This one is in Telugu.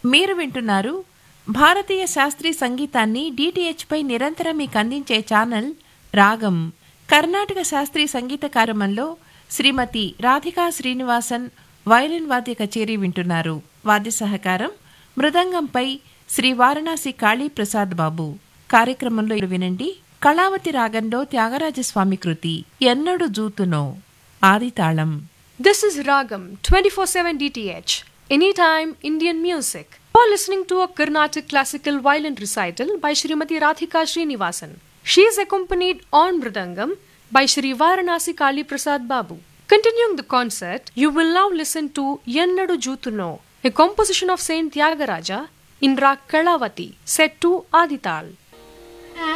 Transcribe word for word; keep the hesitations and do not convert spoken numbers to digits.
మీరు వింటున్నారు భారతీయ శాస్త్రీయ సంగీతాన్ని డిటిహెచ్ పై నిరంతరం మీకు అందించే ఛానల్ రాగం. కర్ణాటక శాస్త్రీయ సంగీత కార్యక్రమంలో శ్రీమతి రాధికా శ్రీనివాసన్ వయలిన్ వాద్య కచేరీ వింటున్నారు. వాద్య సహకారం మృదంగంపై శ్రీ వారణాసి కాళీ ప్రసాద్ బాబు. కార్యక్రమంలో వినండి కళావతి రాగంలో త్యాగరాజస్వామి కృతి ఎన్నడు జూతునో ఆదితాళం. This is Ragam twenty-four seven D T H, anytime Indian music. You are listening to a Carnatic classical violin recital by Srimati Radhika Srinivasan. She is accompanied on Mridangam by Shri Varanasi Kali Prasad Babu. Continuing the concert, you will now listen to Yennadu Jutuno, a composition of Saint Tyagaraja in Rag Kalavati, set to Adital.